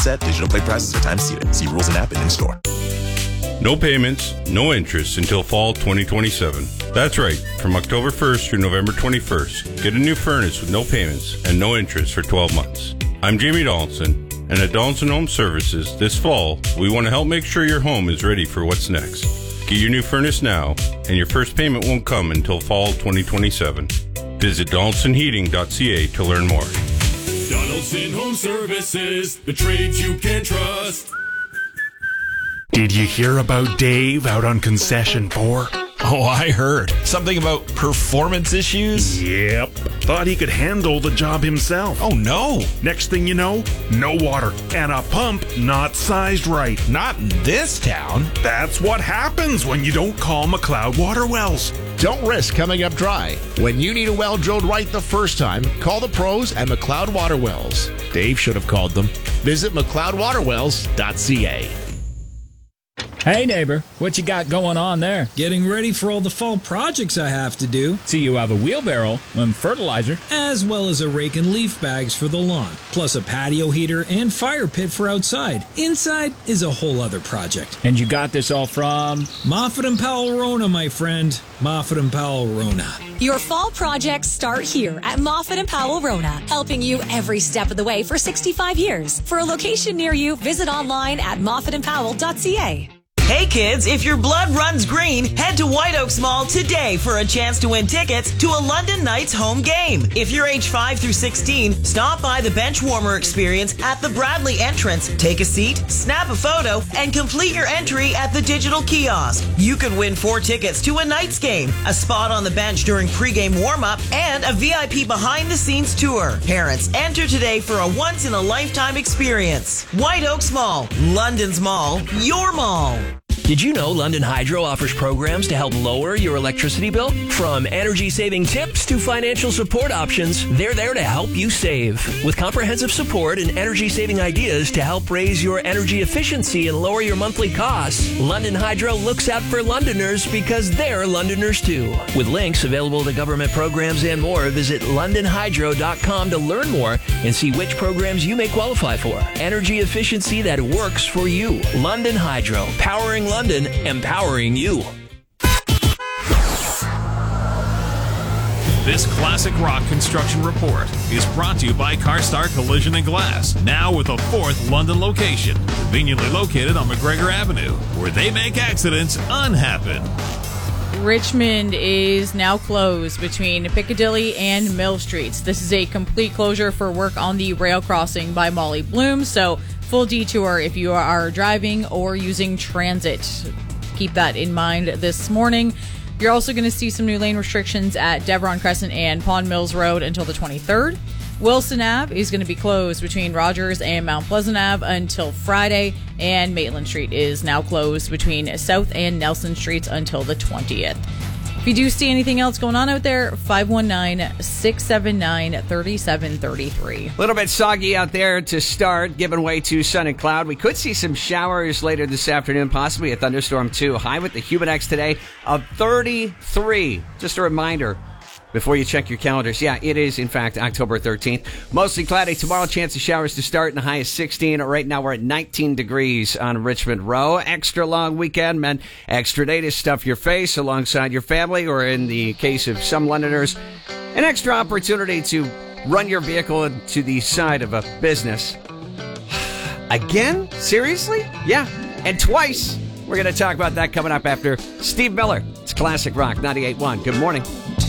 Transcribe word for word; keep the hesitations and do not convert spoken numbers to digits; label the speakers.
Speaker 1: set, digital plate prices are time seated. See rules and app and in-store.
Speaker 2: No payments, no interest until fall twenty twenty-seven. That's right. From October first through November twenty-first, get a new furnace with no payments and no interest for twelve months. I'm Jamie Donaldson, and at Donaldson Home Services this fall, we want to help make sure your home is ready for what's next. Get your new furnace now, and your first payment won't come until fall twenty twenty-seven. Visit donaldson heating dot c a to learn more.
Speaker 3: Donaldson Home Services, the trades you can trust.
Speaker 4: Did you hear about Dave out on concession four?
Speaker 5: Oh, I heard. Something about performance issues?
Speaker 4: Yep. Thought he could handle the job himself.
Speaker 5: Oh, no.
Speaker 4: Next thing you know, no water and a pump not sized right.
Speaker 5: Not in this town.
Speaker 4: That's what happens when you don't call McLeod Water Wells.
Speaker 6: Don't risk coming up dry. When you need a well drilled right the first time, call the pros at McLeod Water Wells. Dave should have called them. Visit mcleod water wells dot c a.
Speaker 7: Hey neighbor, what you got going on there?
Speaker 8: Getting ready for all the fall projects I have to do.
Speaker 7: See, you have a wheelbarrow and fertilizer.
Speaker 8: As well as a rake and leaf bags for the lawn. Plus a patio heater and fire pit for outside. Inside is a whole other project.
Speaker 7: And you got this all from?
Speaker 8: Moffat and Powell Rona, my friend. Moffat and Powell Rona.
Speaker 9: Your fall projects start here at Moffat and Powell Rona, helping you every step of the way for sixty-five years. For a location near you, visit online at moffat and powell dot c a.
Speaker 10: Hey kids, if your blood runs green, head to White Oaks Mall today for a chance to win tickets to a London Knights home game. If you're age five through sixteen, stop by the bench warmer experience at the Bradley entrance. Take a seat, snap a photo, and complete your entry at the digital kiosk. You could win four tickets to a Knights game, a spot on the bench during pregame warm-up, and a V I P behind-the-scenes tour. Parents, enter today for a once-in-a-lifetime experience. White Oaks Mall, London's mall, your mall.
Speaker 11: Did you know London Hydro offers programs to help lower your electricity bill? From energy-saving tips to financial support options, they're there to help you save. With comprehensive support and energy-saving ideas to help raise your energy efficiency and lower your monthly costs, London Hydro looks out for Londoners because they're Londoners too. With links available to government programs and more, visit london hydro dot com to learn more and see which programs you may qualify for. Energy efficiency that works for you. London Hydro, powering London, empowering you.
Speaker 3: This classic rock construction report is brought to you by CarStar Collision and Glass, now with a fourth London location, conveniently located on McGregor Avenue, where they make accidents unhappen.
Speaker 12: Richmond is now closed between Piccadilly and Mill Streets. This is a complete closure for work on the rail crossing by Molly Bloom, so full detour if you are driving or using transit. Keep that in mind this morning. You're also going to see some new lane restrictions at Deveron Crescent and Pond Mills Road until the twenty-third. Wilson Avenue is going to be closed between Rogers and Mount Pleasant Avenue until Friday, and Maitland Street is now closed between South and Nelson Streets until the twentieth. If you do see anything else going on out there, five one nine, six seven nine, three seven three three.
Speaker 13: A little bit soggy out there to start, giving way to sun and cloud. We could see some showers later this afternoon, possibly a thunderstorm too. High with the Humidex today of thirty-three. Just a reminder before you check your calendars. Yeah, it is, in fact, October thirteenth. Mostly cloudy tomorrow, chance of showers to start, and the high is sixteen. Right now we're at nineteen degrees on Richmond Row. Extra long weekend meant extra day to stuff your face alongside your family, or in the case of some Londoners, an extra opportunity to run your vehicle into the side of a business. Again? Seriously? Yeah, and twice. We're going to talk about that coming up after Steve Miller. It's Classic Rock ninety-eight point one. Good morning.